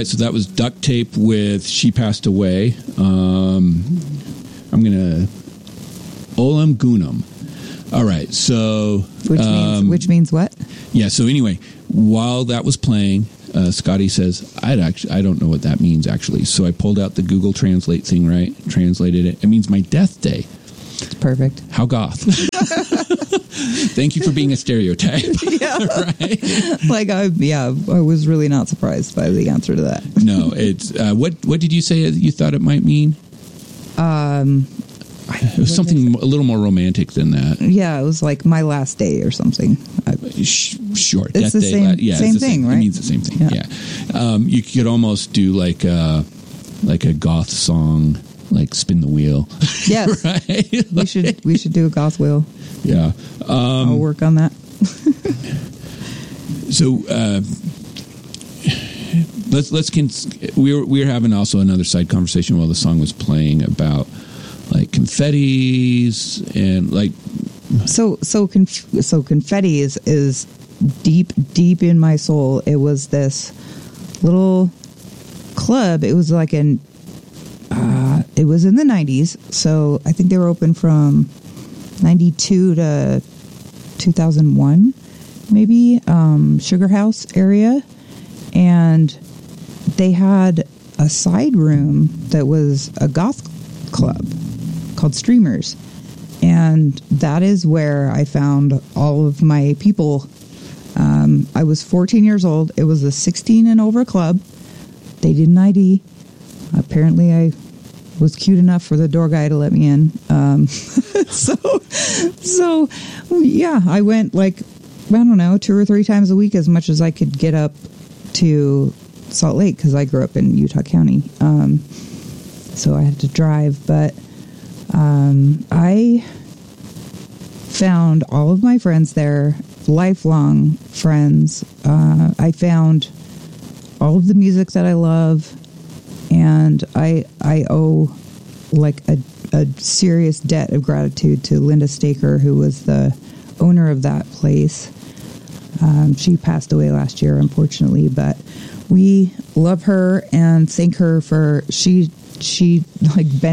right, so that was Duct Tape with She Passed Away. I'm going to... Olam Gunam. All right, so... Which means what? Yeah, so anyway, while that was playing, Scotty says, I don't know what that means, actually. So I pulled out the Google Translate thing, right? Translated it. It means my death day. It's perfect. How goth. Thank you for being a stereotype. Yeah. Right? Like, I was really not surprised by the answer to that. No, it's... what did you say you thought it might mean? It was something a little more romantic than that. Yeah, it was like my last day or something. Sure. It's the same thing, right? It means the same thing, yeah. You could almost do like a goth song, like Spin the Wheel. Yes. Right? We should do a goth wheel. Yeah. I'll work on that. So we were having also another side conversation while the song was playing about like confettis and like so confetti is deep in my soul. It was this little club. It was like it was in the 90s, so I think they were open from 92 to 2001, maybe, Sugar House area. And they had a side room that was a goth club called Streamers. And that is where I found all of my people. I was 14 years old. It was a 16 and over club. They didn't ID. Apparently I was cute enough for the door guy to let me in. So yeah, I went like, I don't know, 2 or 3 times a week, as much as I could get up to Salt Lake, because I grew up in Utah County. So I had to drive, but I found all of my friends there, lifelong friends. I found all of the music that I love, and I owe like a serious debt of gratitude to Linda Staker, who was the owner of that place. She passed away last year, unfortunately, but we love her and thank her for she like bent